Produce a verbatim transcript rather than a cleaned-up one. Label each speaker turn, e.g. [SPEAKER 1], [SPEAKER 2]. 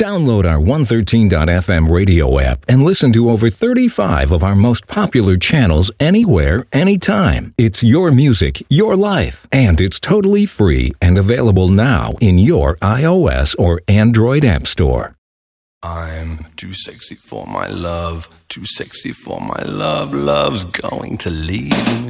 [SPEAKER 1] Download our one thirteen dot f m radio app and listen to over thirty-five of our most popular channels anywhere, anytime. It's your music, your life, and it's totally free and available now in your iOS or Android app store.
[SPEAKER 2] I'm too sexy for my love, too sexy for my love, love's going to leave me.